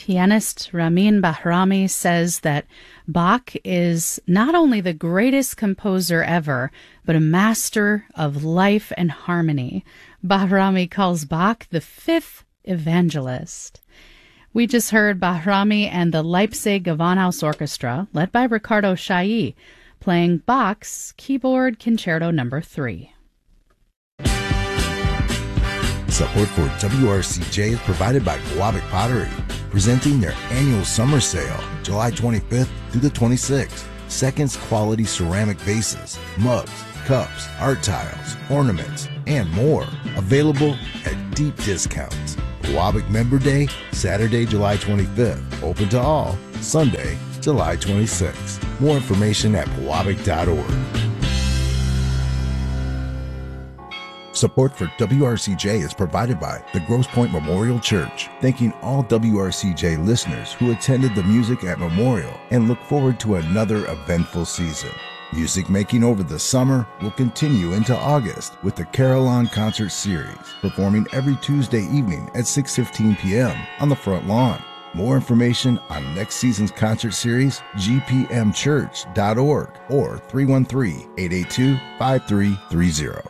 Pianist Ramin Bahrami says that Bach is not only the greatest composer ever, but a master of life and harmony. Bahrami calls Bach the fifth evangelist. We just heard Bahrami and the Leipzig Gewandhaus Orchestra, led by Ricardo Chailly, playing Bach's Keyboard Concerto No. 3. Support for WRCJ is provided by Pewabic Pottery, presenting their annual summer sale, July 25th through the 26th. Seconds quality ceramic vases, mugs, cups, art tiles, ornaments, and more. Available at deep discounts. Pewabic Member Day, Saturday, July 25th. Open to all, Sunday, July 26th. More information at pewabic.org. Support for WRCJ is provided by the Grosse Pointe Memorial Church, thanking all WRCJ listeners who attended the Music at Memorial and look forward to another eventful season. Music making over the summer will continue into August with the Carillon Concert Series, performing every Tuesday evening at 6:15 p.m. on the front lawn. More information on next season's concert series, gpmchurch.org or 313-882-5330.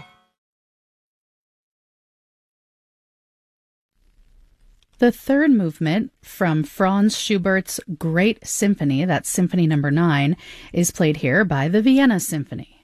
The third movement from Franz Schubert's Great Symphony, that's Symphony No. 9, is played here by the Vienna Symphony.